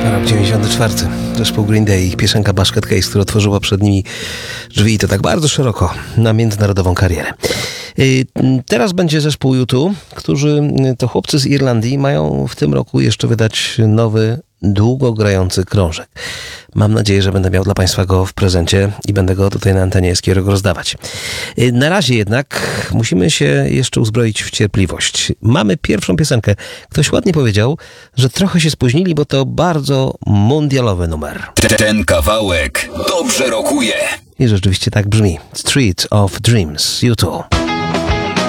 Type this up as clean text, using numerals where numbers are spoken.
Rok 94. Zespół Green Day, ich piosenka Basket Case, która otworzyła przed nimi drzwi i to tak bardzo szeroko na międzynarodową karierę. Teraz będzie zespół U2, którzy to chłopcy z Irlandii mają w tym roku jeszcze wydać nowy, długo grający krążek. Mam nadzieję, że będę miał dla Państwa go w prezencie i będę go tutaj na antenie Eskiorego rozdawać. Na razie jednak musimy się jeszcze uzbroić w cierpliwość. Mamy pierwszą piosenkę. Ktoś ładnie powiedział, że trochę się spóźnili, bo to bardzo mundialowy numer. Ten kawałek dobrze rokuje. I rzeczywiście tak brzmi. Street of Dreams, U2.